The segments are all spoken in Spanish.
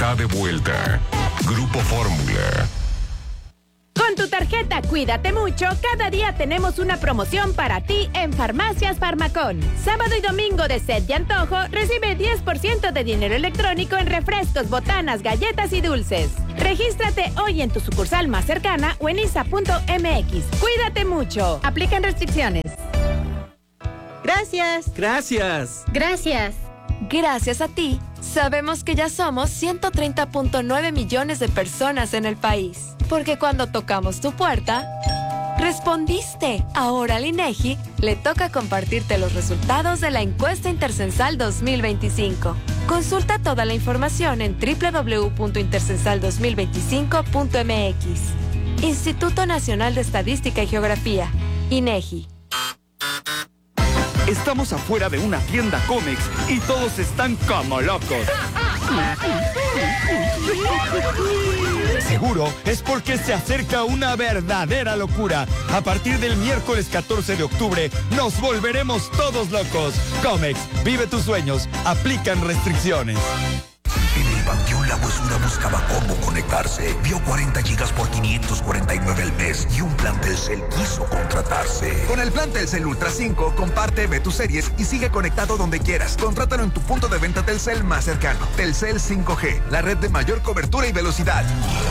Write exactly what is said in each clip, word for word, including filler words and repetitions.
está de vuelta. Grupo Fórmula. Con tu tarjeta Cuídate Mucho, cada día tenemos una promoción para ti en Farmacias Farmacón. Sábado y domingo de sed y antojo, recibe diez por ciento de dinero electrónico en refrescos, botanas, galletas y dulces. Regístrate hoy en tu sucursal más cercana o en I S A punto M X. Cuídate Mucho. Aplican restricciones. Gracias. Gracias. Gracias. Gracias a ti, sabemos que ya somos ciento treinta punto nueve millones de personas en el país. Porque cuando tocamos tu puerta, respondiste. Ahora al INEGI le toca compartirte los resultados de la encuesta intercensal dos mil veinticinco. Consulta toda la información en doble u doble u doble u punto intercensal dos mil veinticinco punto m x. Instituto Nacional de Estadística y Geografía, INEGI. Estamos afuera de una tienda Comex y todos están como locos. Seguro es porque se acerca una verdadera locura. A partir del miércoles catorce de octubre nos volveremos todos locos. Comex, vive tus sueños. Aplican restricciones. En el Panteón La Huesura buscaba cómo conectarse. Vio cuarenta gigas por quinientos cuarenta y nueve al mes y un plan Telcel quiso contratarse. Con el plan Telcel Ultra cinco, comparte, ve tus series y sigue conectado donde quieras. Contrátalo en tu punto de venta Telcel más cercano. Telcel cinco G, la red de mayor cobertura y velocidad.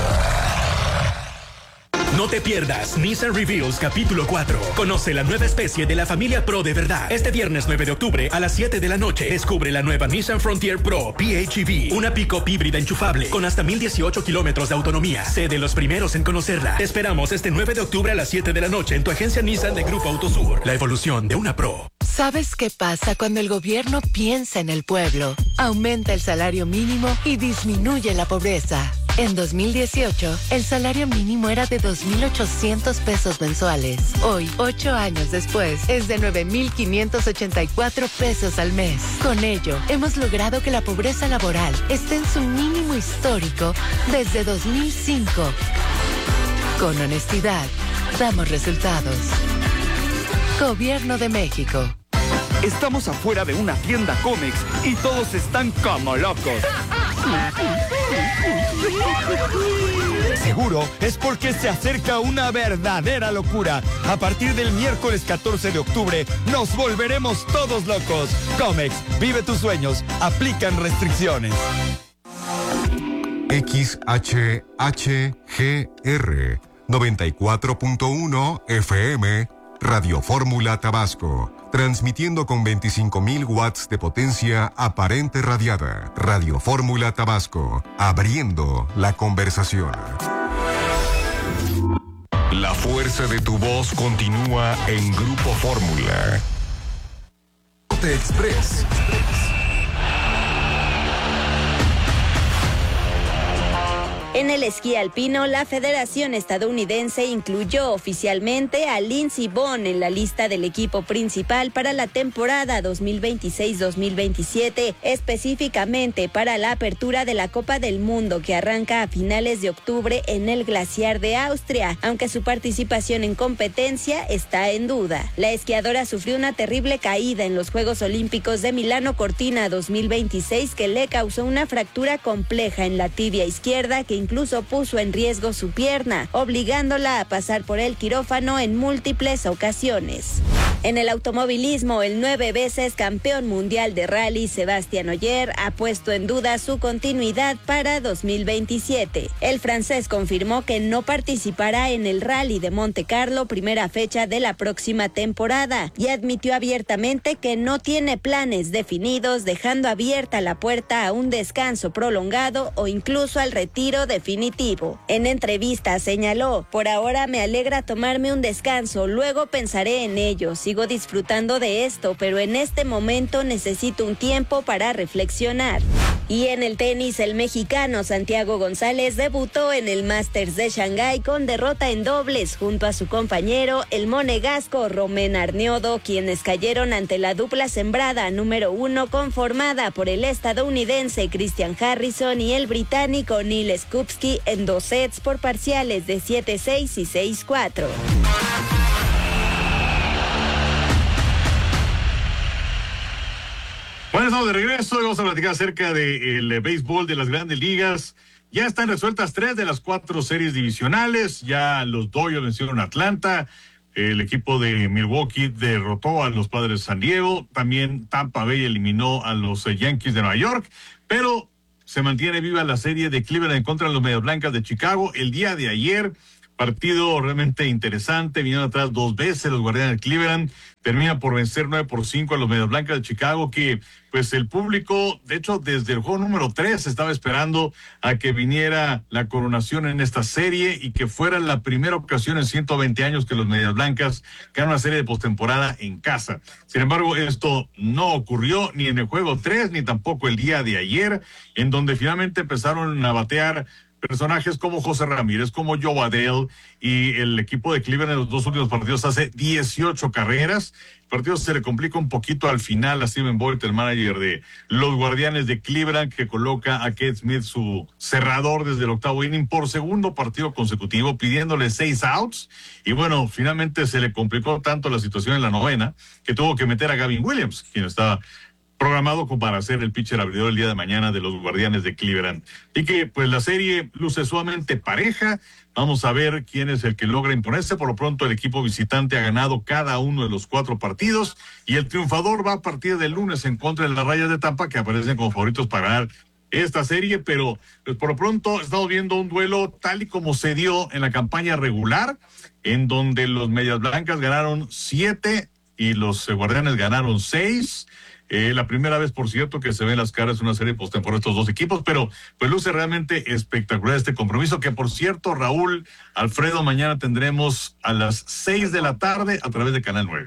No te pierdas Nissan Reveals capítulo cuatro. Conoce la nueva especie de la familia Pro de verdad. Este viernes nueve de octubre a las siete de la noche descubre la nueva Nissan Frontier Pro P H E V, una pick-up híbrida enchufable con hasta mil dieciocho kilómetros de autonomía. Sé de los primeros en conocerla. Te esperamos este nueve de octubre a las siete de la noche en tu agencia Nissan de Grupo Autosur. La evolución de una Pro. ¿Sabes qué pasa cuando el gobierno piensa en el pueblo? Aumenta el salario mínimo y disminuye la pobreza. En dos mil dieciocho, el salario mínimo era de dos mil ochocientos pesos mensuales. Hoy, ocho años después, es de nueve mil quinientos ochenta y cuatro pesos al mes. Con ello, hemos logrado que la pobreza laboral esté en su mínimo histórico desde dos mil cinco. Con honestidad, damos resultados. Gobierno de México. Estamos afuera de una tienda Comex y todos están como locos. Seguro es porque se acerca una verdadera locura. A partir del miércoles catorce de octubre nos volveremos todos locos. Comex, vive tus sueños. Aplican restricciones. X H H G R noventa y cuatro punto uno F M Radio Fórmula Tabasco, transmitiendo con veinticinco mil watts de potencia aparente radiada. Radio Fórmula Tabasco, abriendo la conversación. La fuerza de tu voz continúa en Grupo Fórmula. Norte Express. En el esquí alpino, la Federación Estadounidense incluyó oficialmente a Lindsey Vonn en la lista del equipo principal para la temporada dos mil veintiséis dos mil veintisiete, específicamente para la apertura de la Copa del Mundo que arranca a finales de octubre en el Glaciar de Austria, aunque su participación en competencia está en duda. La esquiadora sufrió una terrible caída en los Juegos Olímpicos de Milano Cortina dos mil veintiséis que le causó una fractura compleja en la tibia izquierda que incluso puso en riesgo su pierna, obligándola a pasar por el quirófano en múltiples ocasiones. En el automovilismo, el nueve veces campeón mundial de rally Sébastien Ogier ha puesto en duda su continuidad para dos mil veintisiete. El francés confirmó que no participará en el Rally de Monte Carlo, primera fecha de la próxima temporada, y admitió abiertamente que no tiene planes definidos, dejando abierta la puerta a un descanso prolongado o incluso al retiro definitivo. En entrevista señaló: "Por ahora me alegra tomarme un descanso, luego pensaré en ello. Sigo disfrutando de esto, pero en este momento necesito un tiempo para reflexionar". Y en el tenis, el mexicano Santiago González debutó en el Masters de Shanghái con derrota en dobles junto a su compañero, el monegasco Romain Arnaud, quienes cayeron ante la dupla sembrada número uno conformada por el estadounidense Christian Harrison y el británico Neil Skupski en dos sets por parciales de siete seis y seis cuatro. Bueno, estamos de regreso y vamos a platicar acerca del de béisbol de las grandes ligas. Ya están resueltas tres de las cuatro series divisionales. Ya los Dodgers vencieron a Atlanta. El equipo de Milwaukee derrotó a los Padres de San Diego. También Tampa Bay eliminó a los Yankees de Nueva York. Pero se mantiene viva la serie de Cleveland en contra de los Medias Blancas de Chicago. El día de ayer, partido realmente interesante. Vinieron atrás dos veces los Guardianes de Cleveland. Termina por vencer nueve por cinco a los Medias Blancas de Chicago, que pues el público, de hecho, desde el juego número tres estaba esperando a que viniera la coronación en esta serie y que fuera la primera ocasión en ciento veinte años que los Medias Blancas ganan una serie de postemporada en casa. Sin embargo, esto no ocurrió ni en el juego tres, ni tampoco el día de ayer, en donde finalmente empezaron a batear personajes como José Ramírez, como Joe Adell, y el equipo de Cleveland en los dos últimos partidos hace dieciocho carreras. El partido se le complica un poquito al final a Steven Boyd, el manager de los Guardianes de Cleveland, que coloca a Keith Smith, su cerrador, desde el octavo inning por segundo partido consecutivo, pidiéndole seis outs. Y bueno, finalmente se le complicó tanto la situación en la novena que tuvo que meter a Gavin Williams, quien estaba programado para ser el pitcher abridor el día de mañana de los Guardianes de Cleveland. Y que pues la serie luce sumamente pareja. Vamos a ver quién es el que logra imponerse. Por lo pronto el equipo visitante ha ganado cada uno de los cuatro partidos y el triunfador va a partir del lunes en contra de las Rayas de Tampa, que aparecen como favoritos para ganar esta serie. Pero pues por lo pronto estamos viendo un duelo tal y como se dio en la campaña regular, en donde los Medias Blancas ganaron siete y los Guardianes ganaron seis. Eh, la primera vez, por cierto, que se ven las caras una serie postemporada estos dos equipos, pero pues luce realmente espectacular este compromiso, que por cierto, Raúl, Alfredo, mañana tendremos a las seis de la tarde a través de Canal nueve.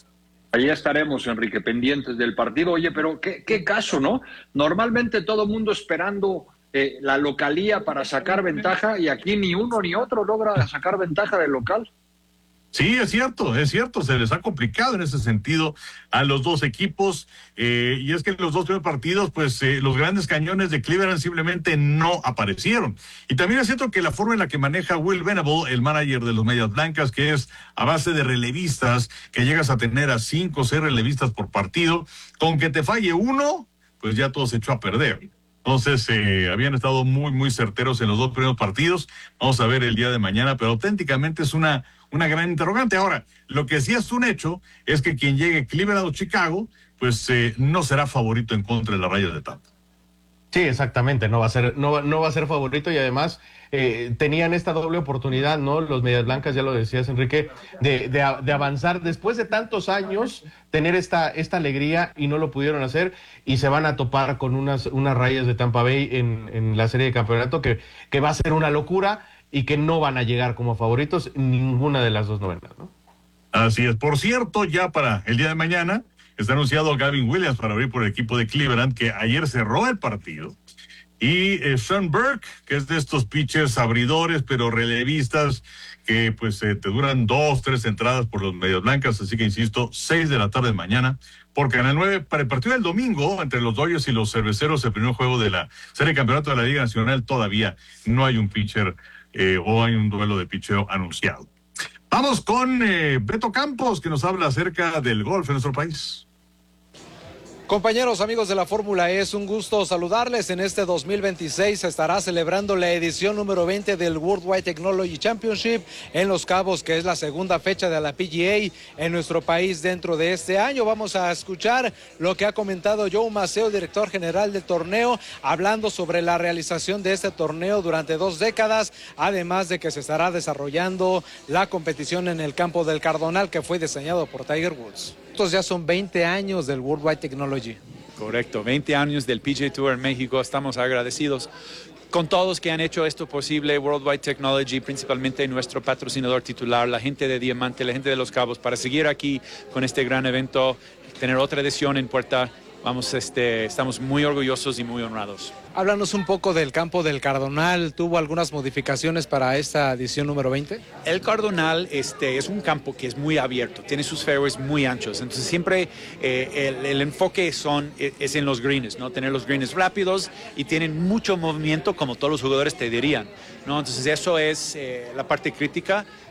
Allí estaremos, Enrique, pendientes del partido. Oye, pero qué, qué caso, ¿no? Normalmente todo mundo esperando eh, la localía para sacar ventaja, y aquí ni uno ni otro logra sacar ventaja del local. Sí, es cierto, es cierto, se les ha complicado en ese sentido a los dos equipos, eh, y es que en los dos primeros partidos, pues eh, los grandes cañones de Cleveland simplemente no aparecieron. Y también es cierto que la forma en la que maneja Will Venable, el manager de los Medias Blancas, que es a base de relevistas, que llegas a tener a cinco o seis relevistas por partido, con que te falle uno, pues ya todo se echó a perder. Entonces, eh, habían estado muy, muy certeros en los dos primeros partidos. Vamos a ver el día de mañana, pero auténticamente es una, una gran interrogante. Ahora, lo que sí es un hecho es que quien llegue Cleveland o Chicago, pues eh, no será favorito en contra de las Rayas de Tampa. Sí, exactamente, no va a ser, no, no va a ser favorito, y además eh, tenían esta doble oportunidad, ¿no? Los Medias Blancas, ya lo decías, Enrique, de, de, de avanzar después de tantos años, tener esta, esta alegría, y no lo pudieron hacer, y se van a topar con unas, unas Rayas de Tampa Bay en, en la serie de campeonato que, que va a ser una locura, y que no van a llegar como favoritos ninguna de las dos novenas, ¿no? Así es. Por cierto, ya para el día de mañana está anunciado Gavin Williams para abrir por el equipo de Cleveland, que ayer cerró el partido. Y eh, Sean Burke, que es de estos pitchers abridores, pero relevistas, que pues eh, te duran dos, tres entradas por los Medias Blancas. Así que insisto, seis de la tarde de mañana por Canal nueve. Para el partido del domingo, entre los Dodgers y los Cerveceros, el primer juego de la serie de campeonato de la Liga Nacional, todavía no hay un pitcher eh, o hay un duelo de pitcheo anunciado. Vamos con eh, Beto Campos, que nos habla acerca del golf en nuestro país. Compañeros, amigos de la Fórmula E, es un gusto saludarles. En este dos mil veintiséis se estará celebrando la edición número veinte del Worldwide Technology Championship en Los Cabos, que es la segunda fecha de la P G A en nuestro país dentro de este año. Vamos a escuchar lo que ha comentado Joe Maceo, director general del torneo, hablando sobre la realización de este torneo durante dos décadas, además de que se estará desarrollando la competición en el campo del Cardonal, que fue diseñado por Tiger Woods. Estos ya son veinte años del Worldwide Technology. Correcto, veinte años del P G A Tour en México. Estamos agradecidos con todos que han hecho esto posible, Worldwide Technology, principalmente nuestro patrocinador titular, la gente de Diamante, la gente de Los Cabos, para seguir aquí con este gran evento, tener otra edición en puerta. Vamos, este, estamos muy orgullosos y muy honrados. Háblanos un poco del campo del Cardonal. ¿Tuvo algunas modificaciones para esta edición número veinte? El Cardonal este, es un campo que es muy abierto, tiene sus fairways muy anchos, entonces siempre eh, el, el enfoque son, es en los greens, ¿no? Tener los greens rápidos y tienen mucho movimiento, como todos los jugadores te dirían, ¿no? Entonces eso es eh, la parte crítica.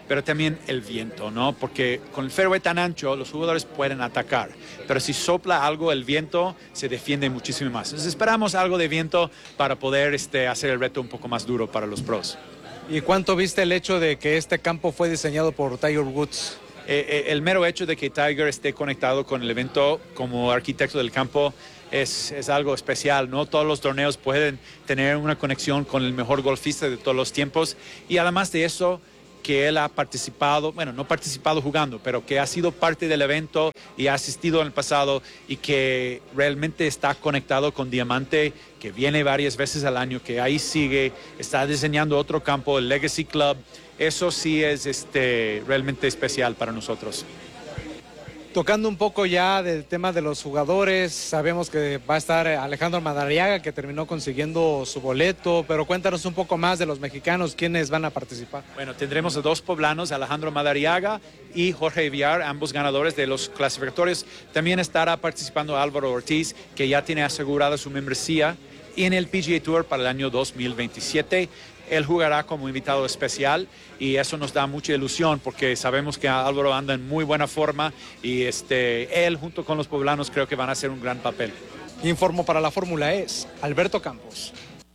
pero también el viento, ¿no? Porque con el fairway tan ancho, los jugadores pueden atacar, pero si sopla algo el viento, se defiende muchísimo más. Entonces esperamos algo de viento para poder este, hacer el reto un poco más duro para los pros. ¿Y cuánto viste el hecho de que este campo fue diseñado por Tiger Woods? Eh, eh, el mero hecho de que Tiger esté conectado con el evento como arquitecto del campo es, es algo especial, ¿no? Todos los torneos pueden tener una conexión con el mejor golfista de todos los tiempos y además de eso, que él ha participado, bueno, no participado jugando, pero que ha sido parte del evento y ha asistido en el pasado y que realmente está conectado con Diamante, que viene varias veces al año, que ahí sigue, está diseñando otro campo, el Legacy Club. Eso sí es este, realmente especial para nosotros. Tocando un poco ya del tema de los jugadores, sabemos que va a estar Alejandro Madariaga, que terminó consiguiendo su boleto, pero cuéntanos un poco más de los mexicanos, ¿quiénes van a participar? Bueno, tendremos a dos poblanos, Alejandro Madariaga y Jorge Villar, ambos ganadores de los clasificatorios. También estará participando Álvaro Ortiz, que ya tiene asegurada su membresía en el P G A Tour para el año dos mil veintisiete. Él jugará como invitado especial y eso nos da mucha ilusión porque sabemos que Álvaro anda en muy buena forma y este, él junto con los poblanos creo que van a hacer un gran papel. Informo para la Fórmula E, Alberto Campos.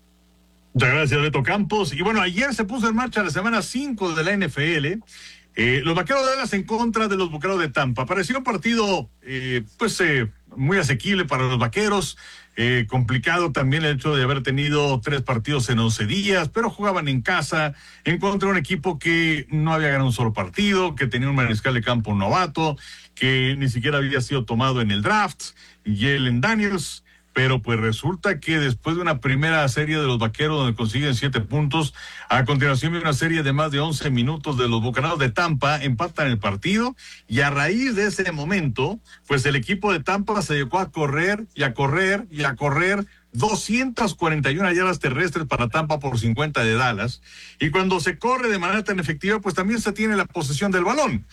Muchas gracias, Alberto Campos. Y bueno, ayer se puso en marcha la semana cinco de la N F L. Eh, los Vaqueros de Dallas en contra de los Bucaneros de Tampa. Pareció un partido eh, pues eh, muy asequible para los Vaqueros. Eh, complicado también el hecho de haber tenido tres partidos en once días, pero jugaban en casa en contra de un equipo que no había ganado un solo partido, que tenía un mariscal de campo novato, que ni siquiera había sido tomado en el draft, Jalen Daniels. Pero pues resulta que después de una primera serie de los Vaqueros donde consiguen siete puntos, a continuación viene una serie de más de once minutos de los Bucaneros de Tampa, empatan el partido y a raíz de ese momento, pues el equipo de Tampa se dedicó a correr y a correr y a correr doscientas cuarenta y una yardas terrestres para Tampa por cincuenta de Dallas. Y cuando se corre de manera tan efectiva, pues también se tiene la posesión del balón.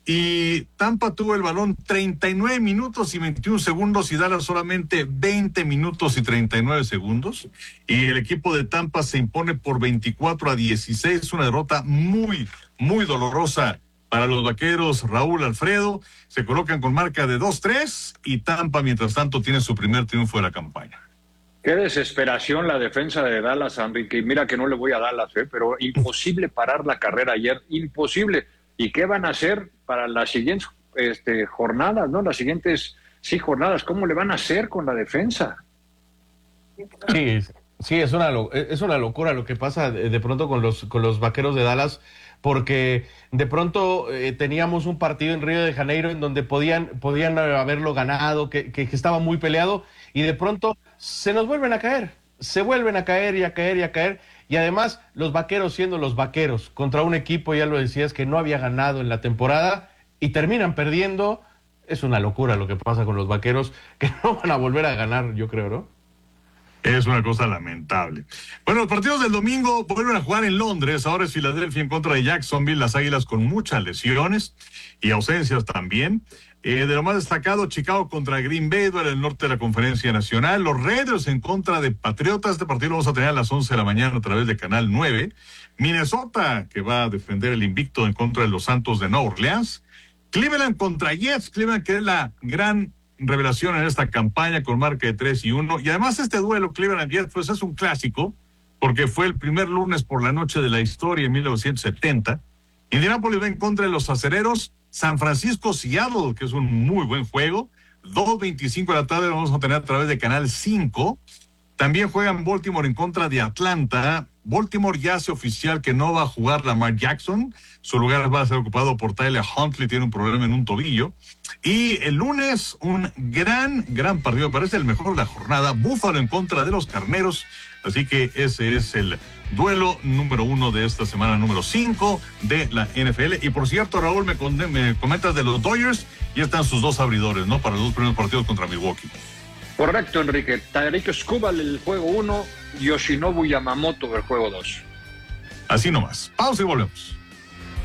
Y Tampa tuvo el balón treinta y nueve minutos y veintiún segundos y Dallas solamente veinte minutos y treinta y nueve segundos. Y el equipo de Tampa se impone por veinticuatro a dieciséis, una derrota muy, muy dolorosa para los Vaqueros. Raúl, Alfredo, se colocan con marca de dos tres y Tampa, mientras tanto, tiene su primer triunfo de la campaña. Qué desesperación la defensa de Dallas, Enrique. Y mira que no le voy a Dallas, ¿eh? Pero imposible parar la carrera ayer, imposible. ¿Y qué van a hacer para las siguientes este, jornadas, no? Las siguientes, sí, jornadas. ¿Cómo le van a hacer con la defensa? Sí, sí, es una, es una locura lo que pasa de, de pronto con los, con los Vaqueros de Dallas, porque de pronto eh, teníamos un partido en Río de Janeiro en donde podían, podían haberlo ganado, que, que, que estaba muy peleado, y de pronto se nos vuelven a caer, se vuelven a caer y a caer y a caer. Y además, los Vaqueros siendo los Vaqueros, contra un equipo, ya lo decías, que no había ganado en la temporada, y terminan perdiendo. Es una locura lo que pasa con los Vaqueros, que no van a volver a ganar, yo creo, ¿no? Es una cosa lamentable. Bueno, los partidos del domingo vuelven a jugar en Londres. Ahora es Filadelfia en contra de Jacksonville, las Águilas con muchas lesiones y ausencias también. Eh, de lo más destacado, Chicago contra Green Bay, en el norte de la Conferencia Nacional. Los Raiders en contra de Patriotas. Este partido lo vamos a tener a las once de la mañana a través de Canal nueve. Minnesota, que va a defender el invicto en contra de los Santos de Nueva Orleans. Cleveland contra Jets. Cleveland, que es la gran revelación en esta campaña con marca de tres y uno. Y además este duelo Cleveland-Jets pues es un clásico porque fue el primer lunes por la noche de la historia en mil novecientos setenta. Indianapolis va en contra de los Acereros. San Francisco-Seattle, que es un muy buen juego. dos veinticinco de la tarde lo vamos a tener a través de Canal cinco. También juegan Baltimore en contra de Atlanta. Baltimore ya hace oficial que no va a jugar Lamar Jackson. Su lugar va a ser ocupado por Tyler Huntley, tiene un problema en un tobillo. Y el lunes, un gran, gran partido, parece el mejor de la jornada. Buffalo en contra de los Carneros. Así que ese es el duelo número uno de esta semana, número cinco de la N F L. Y por cierto, Raúl, me, me comentas de los Dodgers. Ya están sus dos abridores, ¿no? Para los dos primeros partidos contra Milwaukee. Correcto, Enrique. Tairiko Skubal el juego uno, Yoshinobu Yamamoto el juego dos. Así nomás. Pausa y volvemos.